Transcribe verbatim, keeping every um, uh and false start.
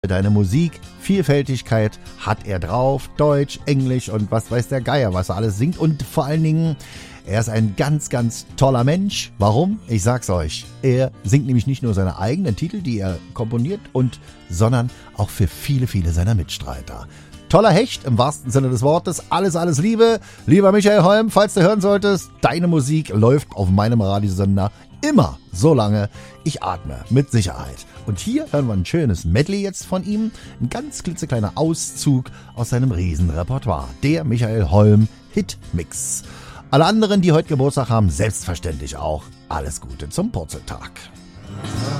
Deine Musik, Vielfältigkeit hat er drauf, Deutsch, Englisch und was weiß der Geier, was er alles singt. Und vor allen Dingen, er ist ein ganz, ganz toller Mensch. Warum? Ich sag's euch. Er singt nämlich nicht nur seine eigenen Titel, die er komponiert, und sondern auch für viele, viele seiner Mitstreiter. Toller Hecht im wahrsten Sinne des Wortes. Alles, alles Liebe. Lieber Michael Holm, falls du hören solltest, deine Musik läuft auf meinem Radiosender immer so lange ich atme, mit Sicherheit. Und hier hören wir ein schönes Medley jetzt von ihm. Ein ganz klitzekleiner Auszug aus seinem Riesenrepertoire. Der Michael Holm Hitmix. Alle anderen, die heute Geburtstag haben, selbstverständlich auch alles Gute zum Purzeltag.